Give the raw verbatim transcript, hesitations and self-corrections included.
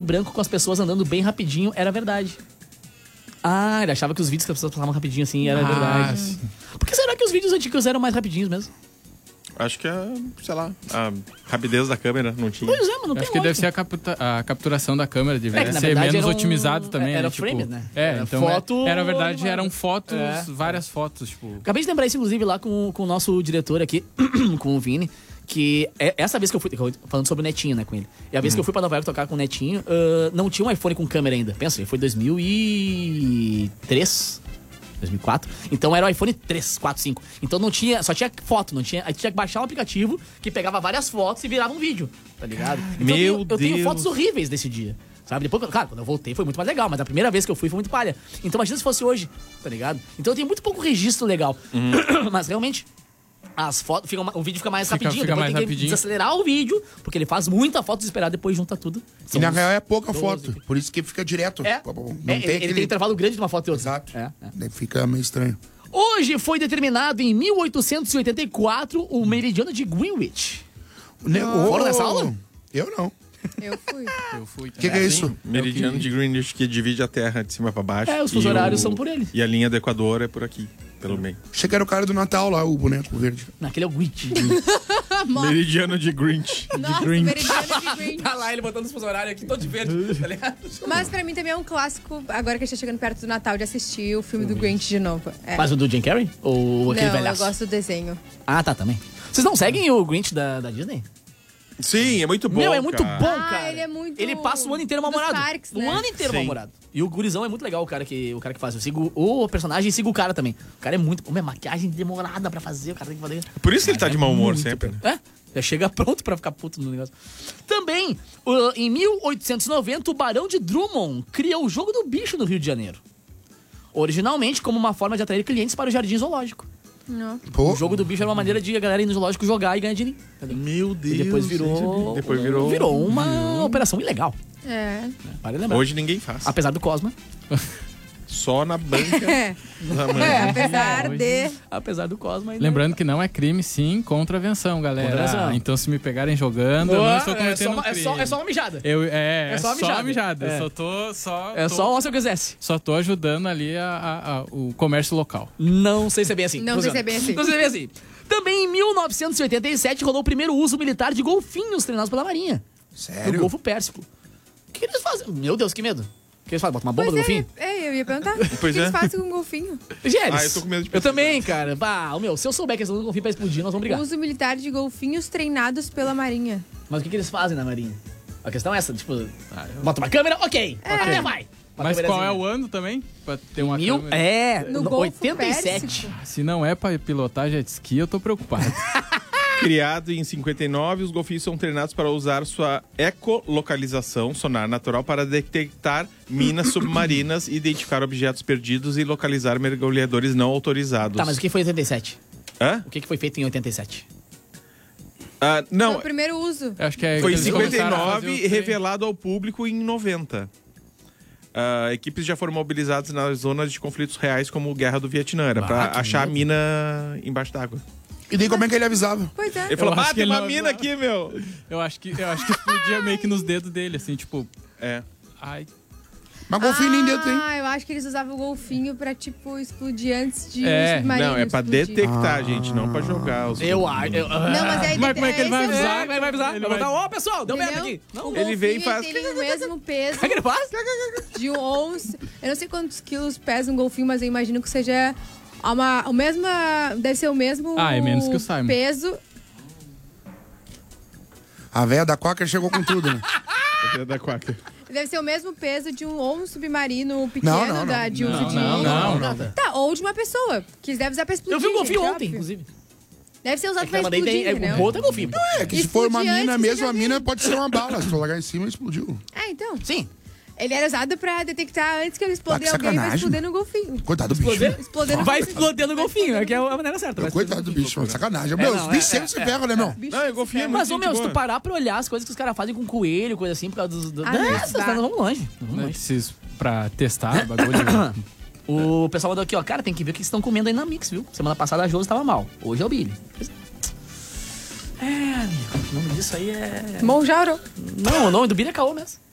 branco com as pessoas andando bem rapidinho era verdade. Ah, ele achava que os vídeos que as pessoas passavam rapidinho assim era ah, verdade. Sim. Por que será que os vídeos antigos eram mais rapidinhos mesmo? Acho que é, sei lá, a rapidez da câmera não tinha. Pois é, mas não tem Acho que lógica. deve ser a, capta, a capturação da câmera, devia é, ser menos um, otimizado também. Era né? frame, tipo, né? É, era então foto... era verdade, eram fotos, é. várias fotos, tipo... Acabei de lembrar isso, inclusive, lá com, com o nosso diretor aqui, com o Vini, que é, essa vez que eu fui, falando sobre o Netinho, né, com ele, e a vez uhum. que eu fui pra Nova York tocar com o Netinho, uh, não tinha um iPhone com câmera ainda. Pensa, foi dois mil e três... dois mil e quatro. Então era o iPhone três, quatro, cinco. Então não tinha, só tinha foto, não tinha, aí tinha que baixar um aplicativo que pegava várias fotos e virava um vídeo, tá ligado? Então, Meu eu, tenho, eu tenho Deus. fotos horríveis desse dia, sabe? Depois, claro, quando eu voltei foi muito mais legal, mas a primeira vez que eu fui foi muito palha. Então imagina se fosse hoje, tá ligado? Então eu tenho muito pouco registro legal. Uhum. Mas realmente as fotos, fica, o vídeo fica mais fica, rapidinho, fica depois mais tem rapidinho. que desacelerar o vídeo, porque ele faz muita foto desesperada, depois junta tudo. E na real é pouca doze. foto, por isso que fica direto. É, Não é, tem ele aquele... tem intervalo grande de uma foto e outra. Exato. É, é. Daí fica meio estranho. Hoje foi determinado em mil oitocentos e oitenta e quatro o meridiano de Greenwich. Ne Foram nessa aula? Eu não. Eu fui. Eu fui. O que, que é isso? Meridiano de Greenwich, que divide a Terra de cima pra baixo. É, os fusos horários são por ele. E a linha do Equador é por aqui, pelo meio. Achei que era o cara do Natal lá, o boneco verde. Naquele é o Greenwich. Meridiano de Greenwich. Nossa, de Greenwich. meridiano de Greenwich. Tá lá ele botando os fusos horários aqui todo de verde, tá ligado? Mas pra mim também é um clássico, agora que a gente tá chegando perto do Natal, de assistir o filme do Grinch de novo. É. Mas o do Jim Carrey? Ou aquele Não, velhaço? eu gosto do desenho. Ah, tá, também. Vocês não seguem o Grinch da, da Disney? Sim, é muito bom, Meu, é muito cara. bom, Ah, cara. ele é muito Ele passa o ano inteiro dos mal-humorado. parques, O né? ano inteiro Sim. mal-humorado. E o gurizão é muito legal, o cara que, o cara que faz. Eu sigo o personagem e sigo o cara também. O cara é muito... Pô, minha maquiagem demorada pra fazer, o cara tem que fazer... Por isso que ele Mas tá é de mau humor muito sempre. bom. É, já chega pronto pra ficar puto no negócio. Também, uh, em mil oitocentos e noventa, o Barão de Drummond cria o Jogo do Bicho no Rio de Janeiro. Originalmente como uma forma de atrair clientes para o jardim zoológico. Não. Pô, O Jogo do Bicho era uma maneira de a galera ir no zoológico jogar e ganhar dinheiro. Meu Deus. E depois virou... Depois virou... Virou uma operação ilegal. É. Vale lembrar. Hoje ninguém faz. Apesar do Cosma. Só na banca É. da mãe. É, apesar Hoje- de... Apesar do Cosma. ainda- Lembrando que não é crime, sim, contravenção, galera. Contravenção. Então, se me pegarem jogando, eu não estou é, cometendo só, um uma- é, crime. só, é só uma mijada. Eu, é, É só uma mijada. mijada. É. Eu só tô... Só, É tô, só se eu quisesse. só tô ajudando ali a, a- a- o comércio local. Não sei se é bem assim. Não sei se é bem assim. Não sei se é bem assim. Também em mil novecentos e oitenta e sete rolou o primeiro uso militar de golfinhos treinados pela Marinha. No sério? Golfo Pérsico. O que eles fazem? Meu Deus, que medo. O que eles fazem? Bota uma bomba Pois no é, golfinho? é, eu ia perguntar. Pois o que é. eles fazem com um golfinho? Gélis. Ah, eu tô com medo de Eu pesquisar. também, cara. Bah, o meu, se eu souber que eles usam golfinho pra explodir, nós vamos brigar. Uso militar de golfinhos treinados pela Marinha. Mas o que, que eles fazem na Marinha? A questão é essa, tipo... Bota uma câmera, ok. Até vai. Uma Mas qual é câmerazinha. o ano também? Pra ter uma Mil... câmera? É, No no Golfo oitenta e sete. Pérsico. Se não é pra pilotar jet ski, eu tô preocupado. Criado em cinquenta e nove, os golfinhos são treinados para usar sua ecolocalização sonar natural para detectar minas submarinas, identificar objetos perdidos e localizar mergulhadores não autorizados. Tá, mas o que foi em oitenta e sete? Hã? O que que foi feito em oitenta e sete? Ah, Foi não, o primeiro uso. Eu acho que é foi em eles cinquenta e começaram a fazer nove o e trem. revelado ao público em noventa. Ah, equipes já foram mobilizadas nas zonas de conflitos reais, como Guerra do Vietnã, era Ah, pra que achar a medo. mina embaixo d'água. E daí como é que ele avisava? Pois é. Ele falou, acho ah, que tem ele uma não mina avisava. aqui, meu. Eu acho que, eu acho que explodia meio que nos dedos dele, assim, tipo... É. Ai, Mas golfinho nem dentro, hein? Ah, eu acho que eles usavam o golfinho pra, tipo, explodir antes de É, um submarino Não, é pra explodir. detectar, gente, não pra jogar. Os Eu acho. eu- Não, mas aí... Mas como é que ele vai esse é o- avisar? É, vai, vai avisar. Ele Vai botar, vai- ó, pessoal, deu merda Entendeu? aqui. Não, O Ele vem e golfinho, faz- Ele tem o mesmo peso o que ele faz? de um onça. Eu não sei quantos quilos pesa um golfinho, mas eu imagino que seja uma, o mesmo... Deve ser o mesmo Ah, é menos que o Simon. peso. A véia da Quaker chegou com tudo, né? da Quaker. Deve ser o mesmo peso de um ou um submarino pequeno Não, não, não. da, de uso Não, de... não, não, não. Tá, ou de uma pessoa, que deve usar pra explodir. Eu vi um golfinho gente, ontem, óbvio. inclusive. Deve ser usado É que pra eu mandei, explodir, tem, é, né? o outro é golfinho. É que se for uma Explodir mina antes, mesmo, você a já mina viu. pode ser uma bala. Se tu largar em cima, explodiu. Ah, então. Sim. Ele era usado pra detectar antes que ele Ah, explodir que alguém, vai sacanagem. explodir no golfinho. Coitado do bicho. Explodir? Explodir no Vai golfinho. explodendo o golfinho, é que é a maneira certa. vai Coitado do explodendo. bicho, mano. Sacanagem. Meu, não, os bichos é, sempre se ferram, né, meu? Bicho, Não, é golfinho é muito Mas, ô, gente meu, se tu boa. parar pra olhar as coisas que os caras fazem com coelho, coisa assim, por causa dos... do- Ah, não, Nossa, dá. nós vamos longe. Vamos Né, longe. esses- pra testar bagulho. O pessoal mandou aqui, ó. Cara, tem que ver o que vocês estão comendo aí na Mix, viu? Semana passada a Josi tava mal. Hoje é o Billy. É, amigo. O nome disso aí é... Monjaro. Não, o nome do Billy é Caô mesmo.